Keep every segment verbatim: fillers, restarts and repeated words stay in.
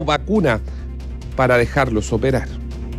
vacuna para dejarlos operar.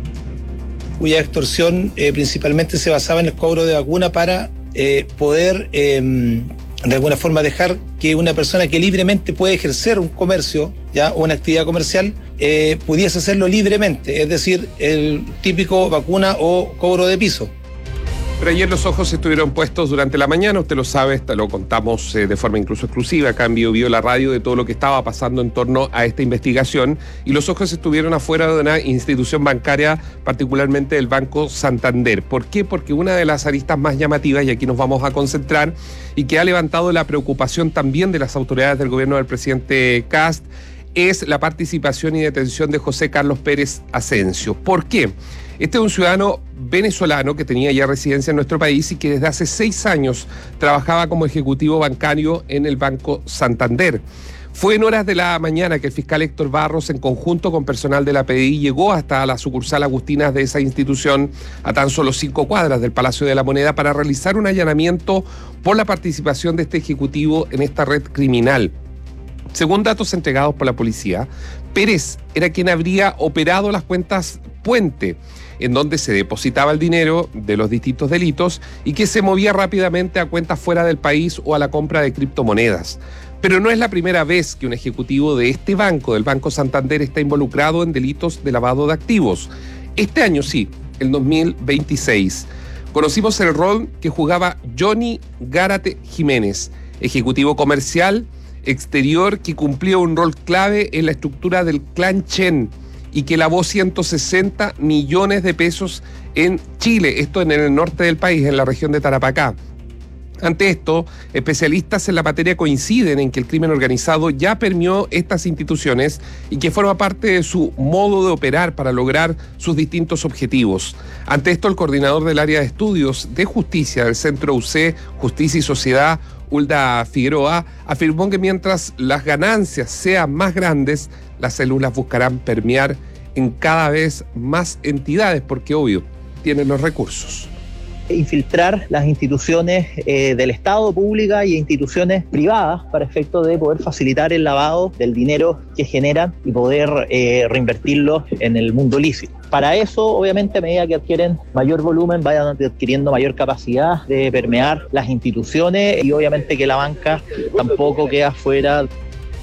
Cuya extorsión eh, principalmente se basaba en el cobro de vacuna para eh, poder eh, de alguna forma dejar que una persona que libremente puede ejercer un comercio, ya, o una actividad comercial, eh, pudiese hacerlo libremente, es decir, el típico vacuna o cobro de piso. Pero ayer los ojos estuvieron puestos durante la mañana, usted lo sabe, lo contamos eh, de forma incluso exclusiva, acá en Bio Bio la radio, de todo lo que estaba pasando en torno a esta investigación, y los ojos estuvieron afuera de una institución bancaria, particularmente del Banco Santander. ¿Por qué? Porque una de las aristas más llamativas, y aquí nos vamos a concentrar, y que ha levantado la preocupación también de las autoridades del gobierno del presidente Kast, es la participación y detención de José Carlos Pérez Asensio. ¿Por qué? Este es un ciudadano venezolano que tenía ya residencia en nuestro país y que desde hace seis años trabajaba como ejecutivo bancario en el Banco Santander. Fue en horas de la mañana que el fiscal Héctor Barros, en conjunto con personal de la P D I, llegó hasta la sucursal Agustinas de esa institución, a tan solo cinco cuadras del Palacio de la Moneda, para realizar un allanamiento por la participación de este ejecutivo en esta red criminal. Según datos entregados por la policía, Pérez era quien habría operado las cuentas Puente, en donde se depositaba el dinero de los distintos delitos y que se movía rápidamente a cuentas fuera del país o a la compra de criptomonedas. Pero no es la primera vez que un ejecutivo de este banco, del Banco Santander, está involucrado en delitos de lavado de activos. Este año sí, el dos mil veintiséis, conocimos el rol que jugaba Johnny Gárate Jiménez, ejecutivo comercial exterior que cumplía un rol clave en la estructura del clan Chen y que lavó ciento sesenta millones de pesos en Chile, esto en el norte del país, en la región de Tarapacá. Ante esto, especialistas en la materia coinciden en que el crimen organizado ya permeó estas instituciones y que forma parte de su modo de operar para lograr sus distintos objetivos. Ante esto, el coordinador del área de estudios de justicia del Centro U C Justicia y Sociedad, Hulda Figueroa, afirmó que mientras las ganancias sean más grandes, las células buscarán permear en cada vez más entidades, porque obvio, tienen los recursos. Infiltrar las instituciones eh, del Estado, públicas, y instituciones privadas para efecto de poder facilitar el lavado del dinero que generan y poder eh, reinvertirlo en el mundo lícito. Para eso, obviamente, a medida que adquieren mayor volumen, vayan adquiriendo mayor capacidad de permear las instituciones, y obviamente que la banca tampoco queda fuera. A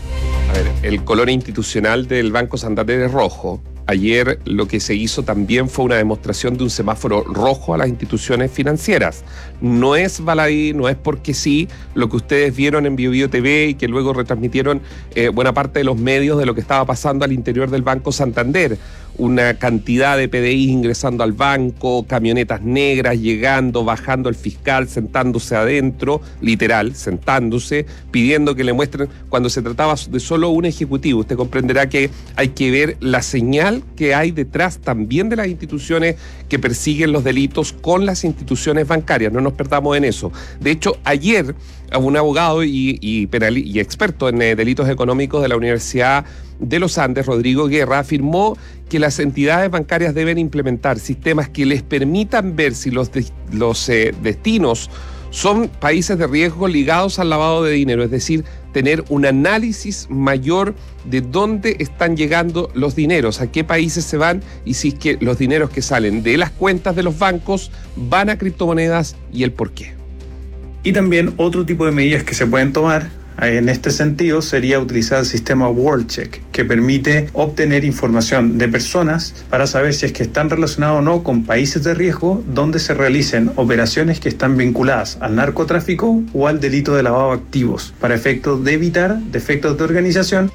ver, el color institucional del Banco Santander es rojo. Ayer lo que se hizo también fue una demostración de un semáforo rojo a las instituciones financieras. No es baladí, no es porque sí, lo que ustedes vieron en Bio Bio T V y que luego retransmitieron eh, buena parte de los medios de lo que estaba pasando al interior del Banco Santander. Una cantidad de P D I ingresando al banco, camionetas negras llegando, bajando el fiscal, sentándose adentro, literal, sentándose, pidiendo que le muestren, cuando se trataba de solo un ejecutivo. Usted comprenderá que hay que ver la señal que hay detrás también de las instituciones que persiguen los delitos con las instituciones bancarias. No nos perdamos en eso. De hecho, ayer un abogado y, y, penal, y experto en eh, delitos económicos de la Universidad de los Andes, Rodrigo Guerra, afirmó que las entidades bancarias deben implementar sistemas que les permitan ver si los, de, los eh, destinos son países de riesgo ligados al lavado de dinero, es decir, tener un análisis mayor de dónde están llegando los dineros, a qué países se van, y si es que los dineros que salen de las cuentas de los bancos van a criptomonedas y el por qué. Y también otro tipo de medidas que se pueden tomar en este sentido sería utilizar el sistema WorldCheck, que permite obtener información de personas para saber si es que están relacionados o no con países de riesgo donde se realicen operaciones que están vinculadas al narcotráfico o al delito de lavado de activos, para efectos de evitar defectos de organización.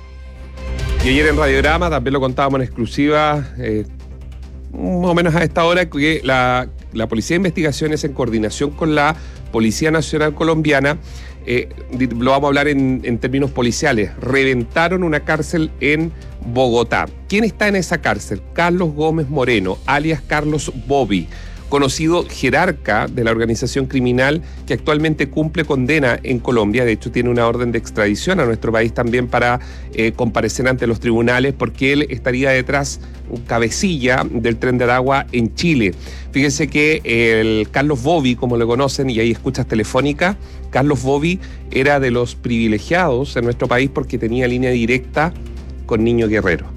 Y ayer en Radiograma también lo contábamos en exclusiva, eh, más o menos a esta hora, que la, la Policía de Investigaciones, en coordinación con la Policía Nacional Colombiana, eh, lo vamos a hablar en, en términos policiales, reventaron una cárcel en Bogotá. ¿Quién está en esa cárcel? Carlos Gómez Moreno, alias Carlos Bobby, conocido jerarca de la organización criminal que actualmente cumple condena en Colombia. De hecho, tiene una orden de extradición a nuestro país también para eh, comparecer ante los tribunales, porque él estaría detrás, cabecilla del Tren de Aragua en Chile. Fíjense que el Carlos Bobby, como lo conocen, y ahí escuchas telefónica, Carlos Bobby era de los privilegiados en nuestro país porque tenía línea directa con Niño Guerrero.